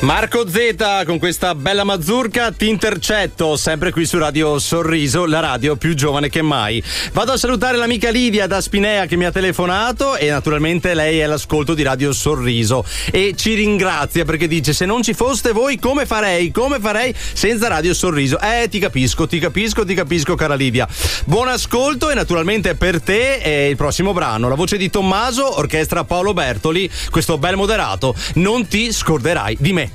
Marco Z con questa bella mazurka ti intercetto sempre qui su Radio Sorriso, la radio più giovane che mai. Vado a salutare l'amica Lidia da Spinea che mi ha telefonato e naturalmente lei è all'ascolto di Radio Sorriso e ci ringrazia perché dice: se non ci foste voi come farei senza Radio Sorriso. Ti capisco cara Lidia. Buon ascolto e naturalmente per te è il prossimo brano, la voce di Tommaso, orchestra Paolo Bertoli, questo bel moderato, Non ti scorderai di me.